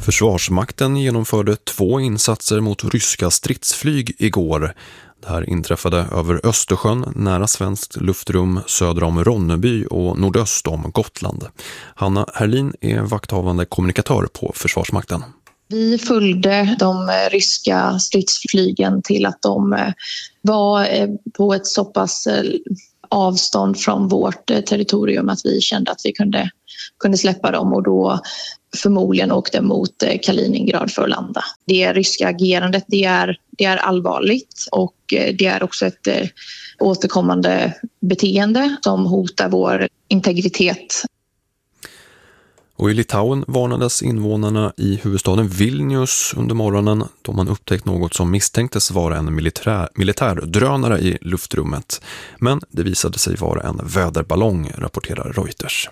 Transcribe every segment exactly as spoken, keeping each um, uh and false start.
Försvarsmakten genomförde två insatser mot ryska stridsflyg igår. Det här inträffade över Östersjön, nära svenskt luftrum söder om Ronneby och nordöst om Gotland. Hanna Herlin är vakthavande kommunikatör på Försvarsmakten. Vi följde de ryska stridsflygen till att de var på ett så pass avstånd från vårt territorium att vi kände att vi kunde, kunde släppa dem och då förmodligen åkte mot Kaliningrad för att landa. Det ryska agerandet det är, det är allvarligt och det är också ett återkommande beteende som hotar vår integritet. Och i Litauen varnades invånarna i huvudstaden Vilnius under morgonen då man upptäckt något som misstänktes vara en militär, militärdrönare i luftrummet. Men det visade sig vara en väderballong, rapporterar Reuters.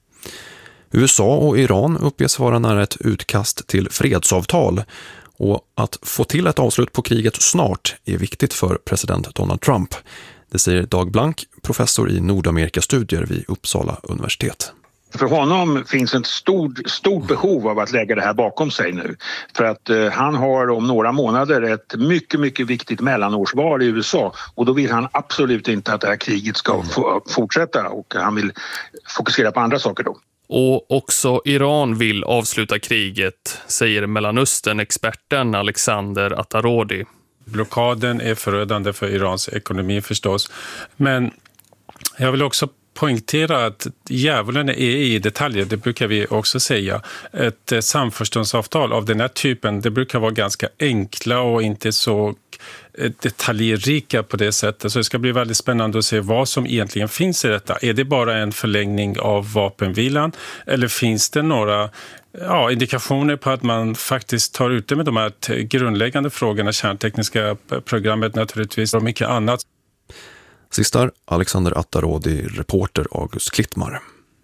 U S A och Iran uppges vara nära ett utkast till fredsavtal och att få till ett avslut på kriget snart är viktigt för president Donald Trump. Det säger Dag Blank, professor i Nordamerikastudier vid Uppsala universitet. För honom finns ett stort, stort behov av att lägga det här bakom sig nu. För att eh, han har om några månader ett mycket, mycket viktigt mellanårsval i U S A. Och då vill han absolut inte att det här kriget ska få, fortsätta och han vill fokusera på andra saker då. Och också Iran vill avsluta kriget, säger Mellanöstern-experten Alexander Attarodi. Blockaden är förödande för Irans ekonomi förstås. Men jag vill också poängtera att djävulen är i detaljer, det brukar vi också säga. Ett samförståndsavtal av den här typen, det brukar vara ganska enkla och inte så detaljrika på det sättet. Så det ska bli väldigt spännande att se vad som egentligen finns i detta. Är det bara en förlängning av vapenvilan eller finns det några ja, indikationer på att man faktiskt tar ut det med de här grundläggande frågorna, kärntekniska programmet naturligtvis och mycket annat. Sistar Alexander Attarodi, reporter August Klittmar.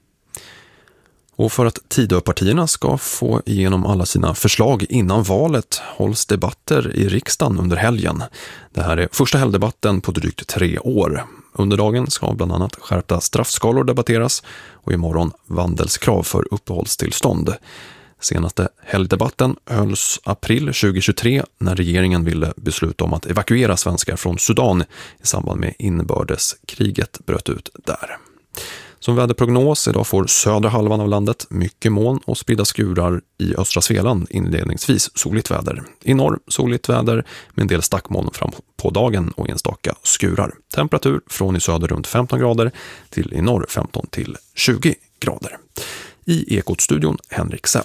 Och för att Tidöpartierna ska få igenom alla sina förslag innan valet hålls debatter i riksdagen under helgen. Det här är första helgdebatten på drygt tre år. Under dagen ska bland annat skärpta straffskalor debatteras och imorgon vandelskrav för uppehållstillstånd. Senaste helgdebatten hölls april tjugohundratjugotre när regeringen ville besluta om att evakuera svenskar från Sudan i samband med inbördeskriget bröt ut där. Som väderprognos idag får södra halvan av landet mycket moln och spridda skurar, i östra Svealand inledningsvis soligt väder. I norr soligt väder med en del stackmoln fram på dagen och enstaka skurar. Temperatur från i söder runt femton grader till i norr femton till tjugo grader. I Ekot-studion Henrik Sell.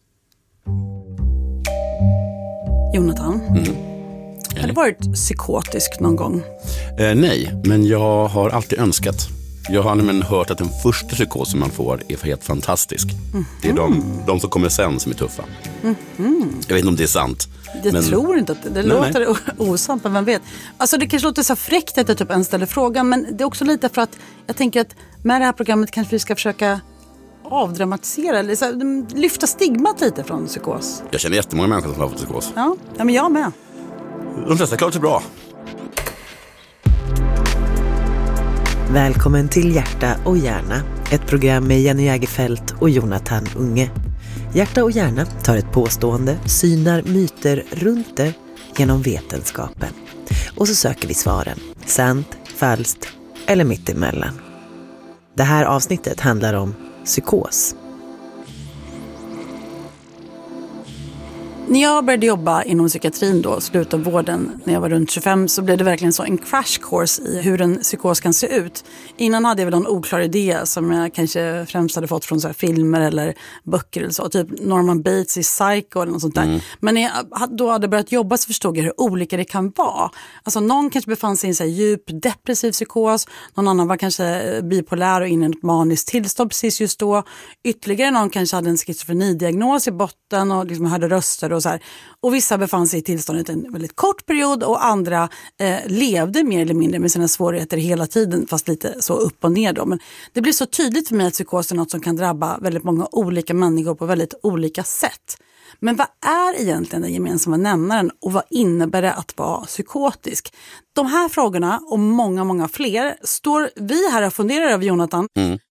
Jonathan, mm. har du varit psykotisk någon gång? Eh, nej, men jag har alltid önskat. Jag har nämligen hört att den första psykosen man får är helt fantastisk. Mm. Det är de, de som kommer sen som är tuffa. Mm. Jag vet inte om det är sant. Jag men... tror inte att det, det nej, låter nej. osant, men vem vet. Alltså det kanske låter så fräckt att jag typ en ställer frågan, men det är också lite för att jag tänker att med det här programmet kanske vi ska försöka avdramatisera eller så här, lyfta stigmat lite från psykos. Jag känner jättemånga människor som har fått psykos. Ja, ja men jag med. De flesta klarar sig bra. Välkommen till Hjärta och hjärna, ett program med Jenny Jägerfelt och Jonathan Unge. Hjärta och hjärna tar ett påstående, synar myter runt det genom vetenskapen. Och så söker vi svaren, sant, falskt eller mittemellan. Det här avsnittet handlar om psykos. När jag började jobba inom psykiatrin då, slutet av vården, när jag var runt tjugofem, så blev det verkligen så en crash course i hur en psykos kan se ut. Innan hade jag väl en oklar idé som jag kanske främst hade fått från så här filmer eller böcker eller så. Typ Norman Bates i Psycho eller något sånt där. Mm. Men när jag då hade börjat jobba så förstod jag hur olika det kan vara. Alltså någon kanske befann sig i en så här djup depressiv psykos. Någon annan var kanske bipolär och inne i ett maniskt tillstånd precis just då. Ytterligare någon kanske hade en schizofrenidiagnos i botten och liksom hörde röster och så här. Och vissa befann sig i tillståndet en väldigt kort period och andra eh, levde mer eller mindre med sina svårigheter hela tiden, fast lite så upp och ner då. Men det blir så tydligt för mig att psykos är något som kan drabba väldigt många olika människor på väldigt olika sätt. Men vad är egentligen den gemensamma nämnaren och vad innebär det att vara psykotisk? De här frågorna och många, många fler står vi här och funderar över, Jonathan. Mm.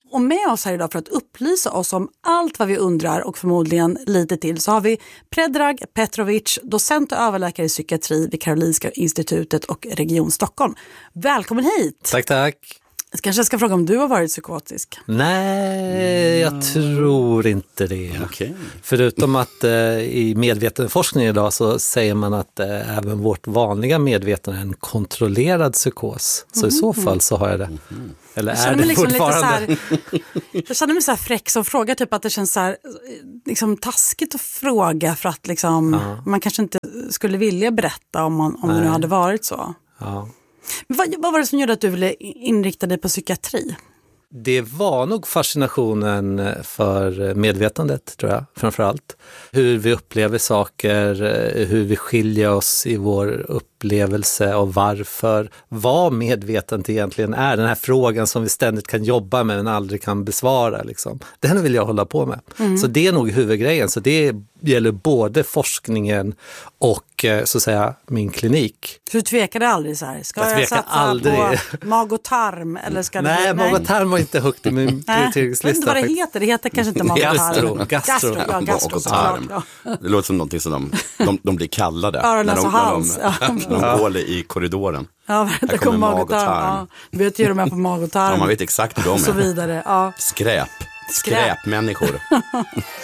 Och med oss här idag för att upplysa oss om allt vad vi undrar och förmodligen lite till så har vi Predrag Petrovic, docent och överläkare i psykiatri vid Karolinska institutet och Region Stockholm. Välkommen hit! Tack, tack. Jag kanske ska fråga om du har varit psykotisk. Nej, jag tror inte det. Okay. Förutom att eh, i medvetenforskning idag så säger man att eh, även vårt vanliga medvetande är en kontrollerad psykos. Så mm. i så fall så har jag det. Mm. Eller jag är det liksom fortfarande? Lite så här, jag känner mig så här fräck som frågar typ att det känns så här, liksom taskigt att fråga för att liksom, ja. man kanske inte skulle vilja berätta om, man, om det nu hade varit så. Ja. Men vad, vad var det som gjorde att du ville inrikta dig på psykiatri? Det var nog fascinationen för medvetandet, tror jag, framförallt. Hur vi upplever saker, hur vi skiljer oss i vår upplevelse och varför. Vad medvetandet egentligen är, den här frågan som vi ständigt kan jobba med men aldrig kan besvara. Liksom. Den vill jag hålla på med. Mm. Så det är nog huvudgrejen. Så det gäller både forskningen och så att säga min klinik. Så du tvekade aldrig så här? Ska jag, jag satsa aldrig. på mag och tarm? Eller ska nej, det, mag och tarm var inte högt i min prioriteringslista. Jag vet inte vad det heter. Det heter kanske inte mag och tarm. Gastro. Gastro. Gastro, ja, gastro och tarm. Ja. Det låter som någonting som de, de, de blir kallade. Ja, när de, alltså hals. när de, när de ja. går i korridoren. Ja, det kommer mag och tarm. Ja. Du vet ju de är på mag och tarm. Ja, man vet exakt hur de är. Och så vidare. Ja. Skräp. Skräp. Skräpmänniskor.